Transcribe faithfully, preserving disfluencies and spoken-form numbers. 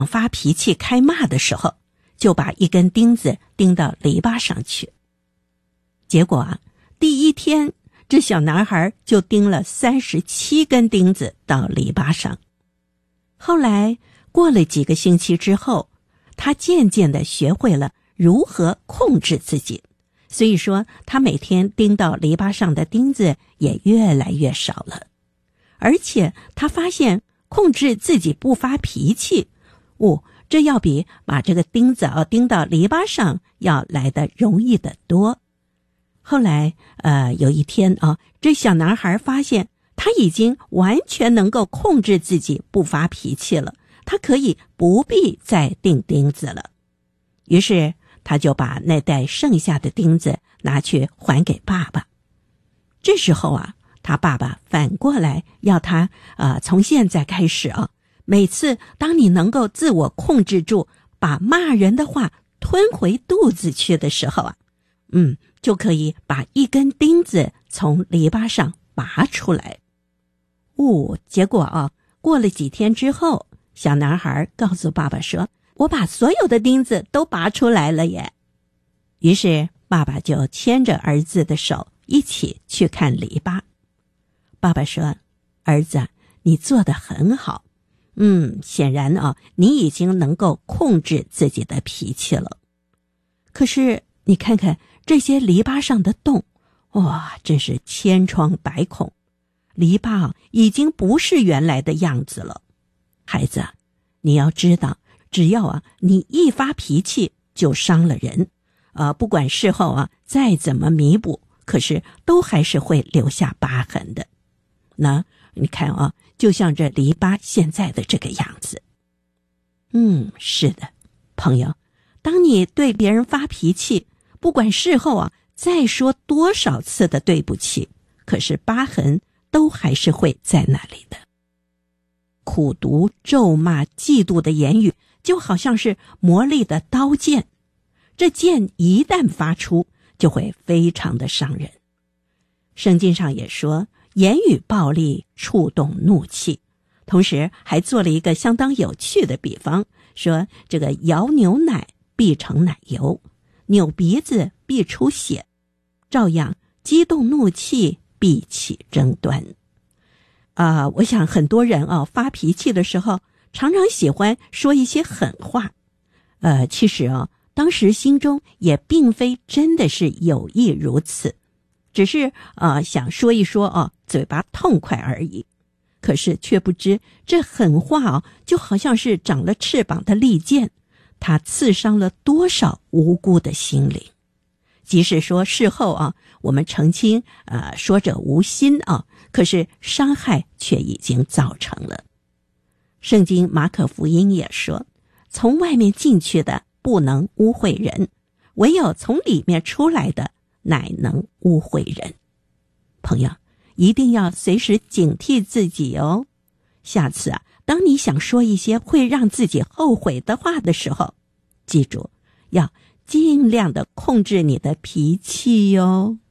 发脾气开骂的时候，就把一根钉子钉到篱笆上去。结果啊，第一天这小男孩就钉了三十七根钉子到篱笆上。后来过了几个星期之后，他渐渐地学会了如何控制自己，所以说他每天钉到篱笆上的钉子也越来越少了。而且他发现控制自己不发脾气，哦，这要比把这个钉子啊钉到篱笆上要来得容易得多。后来呃，有一天啊，这小男孩发现他已经完全能够控制自己不发脾气了，他可以不必再钉钉子了。于是他就把那袋剩下的钉子拿去还给爸爸。这时候啊，他爸爸反过来要他呃，从现在开始啊，每次当你能够自我控制住，把骂人的话吞回肚子去的时候啊，嗯，就可以把一根钉子从篱笆上拔出来。哦，结果啊，过了几天之后，小男孩告诉爸爸说，我把所有的钉子都拔出来了耶。于是爸爸就牵着儿子的手一起去看篱笆。爸爸说，儿子，你做得很好。嗯，显然啊，你已经能够控制自己的脾气了。可是你看看这些篱笆上的洞，哇，真是千疮百孔。篱笆啊，已经不是原来的样子了。孩子，你要知道，只要啊，你一发脾气就伤了人，呃，不管事后啊再怎么弥补，可是都还是会留下疤痕的。那你看啊，就像这篱笆现在的这个样子。嗯，是的，朋友，当你对别人发脾气，不管事后啊再说多少次的对不起，可是疤痕都还是会在那里的。苦毒、咒骂、嫉妒的言语就好像是磨砺的刀剑，这剑一旦发出，就会非常的伤人。圣经上也说，言语暴力触动怒气，同时还做了一个相当有趣的比方，说这个摇牛奶必成奶油，扭鼻子必出血，照样激动怒气必起争端。啊、呃，我想很多人啊发脾气的时候，常常喜欢说一些狠话。呃，其实啊，当时心中也并非真的是有意如此，只是呃想说一说啊，嘴巴痛快而已。可是却不知这狠话啊，就好像是长了翅膀的利剑，它刺伤了多少无辜的心灵。即使说事后啊，我们澄清呃说者无心啊，可是伤害却已经造成了。圣经马可福音也说，从外面进去的不能污秽人，唯有从里面出来的乃能污秽人。朋友，一定要随时警惕自己哦。下次啊，当你想说一些会让自己后悔的话的时候，记住要尽量的控制你的脾气哟。